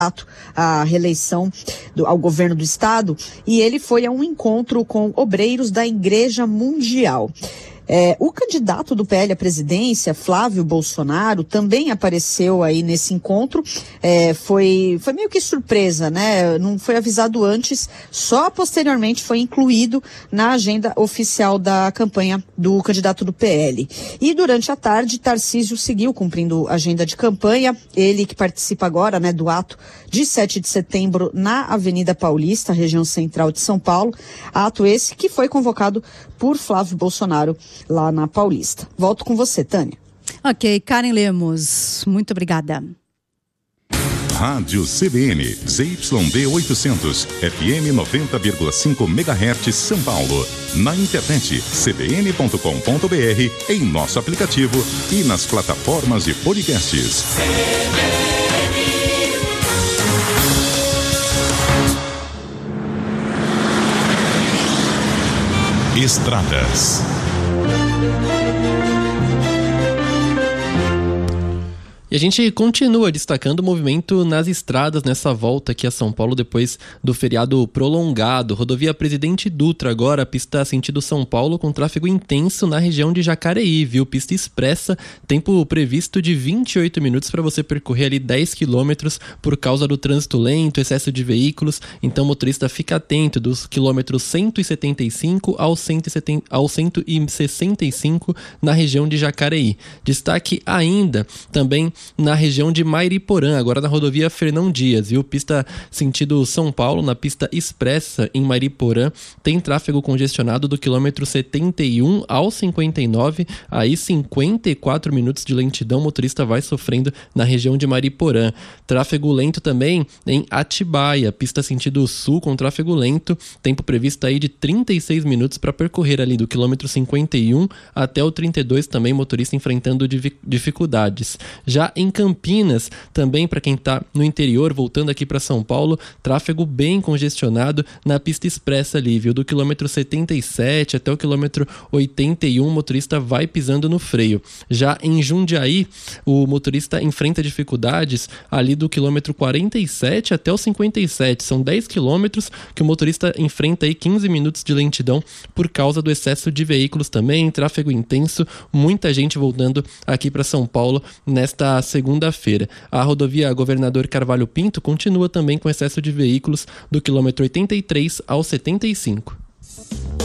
a reeleição ao governo do estado, e ele foi a um encontro com obreiros da Igreja Mundial. O candidato do PL à presidência, Flávio Bolsonaro, também apareceu aí nesse encontro. Foi meio que surpresa, né? Não foi avisado antes, só posteriormente foi incluído na agenda oficial da campanha do candidato do PL. E durante a tarde, Tarcísio seguiu cumprindo a agenda de campanha, ele que participa agora, né, do ato de 7 de setembro na Avenida Paulista, região central de São Paulo, ato esse que foi convocado por Flávio Bolsonaro lá na Paulista. Volto com você, Tânia. Ok, Karen Lemos, muito obrigada. Rádio CBN, ZYD 800, FM 90,5 MHz, São Paulo. Na internet, cbn.com.br, em nosso aplicativo e nas plataformas de podcasts. Estradas. E a gente continua destacando o movimento nas estradas nessa volta aqui a São Paulo depois do feriado prolongado. Rodovia Presidente Dutra agora, pista sentido São Paulo com tráfego intenso na região de Jacareí, viu? Pista expressa, tempo previsto de 28 minutos para você percorrer ali 10 quilômetros por causa do trânsito lento, excesso de veículos. Então o motorista fica atento dos quilômetros 175 ao 165 na região de Jacareí. Destaque ainda também na região de Mairiporã, agora na rodovia Fernão Dias, viu? Pista sentido São Paulo, na pista expressa em Mairiporã, tem tráfego congestionado do quilômetro 71 ao 59, aí 54 minutos de lentidão, o motorista vai sofrendo na região de Mairiporã. Tráfego lento também em Atibaia, pista sentido sul com tráfego lento, tempo previsto aí de 36 minutos para percorrer ali do quilômetro 51 até o 32, também motorista enfrentando dificuldades. Já em Campinas, também para quem está no interior, voltando aqui para São Paulo, tráfego bem congestionado na pista expressa ali, viu? Do quilômetro 77 até o quilômetro 81, o motorista vai pisando no freio. Já em Jundiaí, o motorista enfrenta dificuldades ali do quilômetro 47 até o 57. São 10 quilômetros que o motorista enfrenta aí 15 minutos de lentidão por causa do excesso de veículos também, tráfego intenso, muita gente voltando aqui para São Paulo nesta segunda-feira. A rodovia Governador Carvalho Pinto continua também com excesso de veículos do quilômetro 83 ao 75.